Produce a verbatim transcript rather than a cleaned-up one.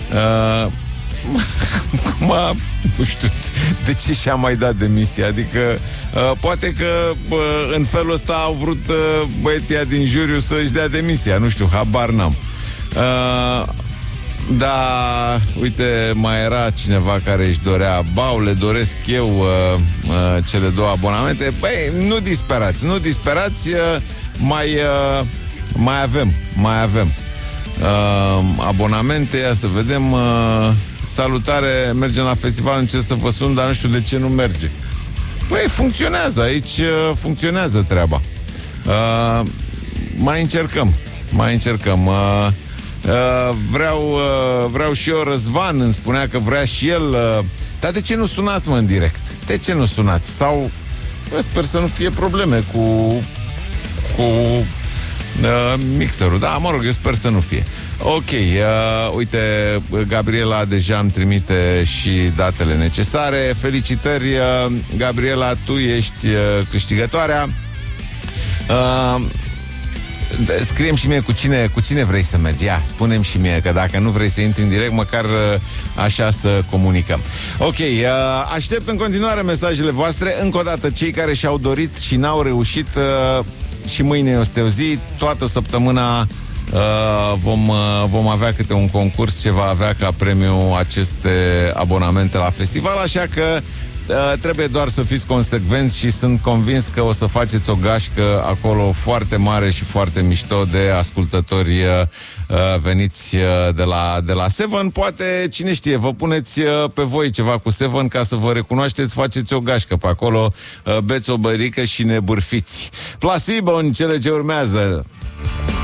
Uh, cum a, nu știu de ce și-a mai dat demisia. Adică uh, poate că uh, în felul ăsta au vrut uh, băieții din juriu să-și dea demisia. Nu știu, habar n-am. uh, Da, uite, mai era cineva care își dorea. Bau, le doresc eu uh, uh, cele două abonamente. Băi, nu disperați, nu disperați, uh, Mai uh, Mai avem Mai avem uh, abonamente. Ia să vedem. uh, Salutare, mergem la festival, încerc să vă sun, dar nu știu de ce nu merge. Păi funcționează, aici uh, funcționează treaba. uh, Mai încercăm Mai încercăm uh, uh, vreau, uh, vreau și eu. Răzvan îmi spunea că vrea și el. uh, Dar de ce nu sunați, mă, în direct? De ce nu sunați? Sau bă, sper să nu fie probleme cu Cu uh, mixerul. Da, mă rog, eu sper să nu fie. Ok, uh, uite, Gabriela deja îmi trimite și datele necesare. Felicitări, uh, Gabriela, tu ești uh, câștigătoarea. uh, Scriem și mie cu cine, cu cine vrei să mergi. Ia, spune-mi și mie, că dacă nu vrei să intri în direct, măcar uh, așa să comunicăm. Ok, uh, aștept în continuare mesajele voastre. Încă o dată, cei care și-au dorit și n-au reușit, uh, și mâine este o zi, toată săptămâna Uh, vom, uh, vom avea câte un concurs ce va avea ca premiu aceste abonamente la festival, așa că uh, trebuie doar să fiți consecvenți și sunt convins că o să faceți o gașcă acolo foarte mare și foarte mișto de ascultători uh, veniți uh, de la, de la Seven. Poate, cine știe, vă puneți uh, pe voi ceva cu Seven ca să vă recunoașteți, faceți o gașcă pe acolo, uh, beți o bărică și ne bârfiți. Placebo în cele ce urmează.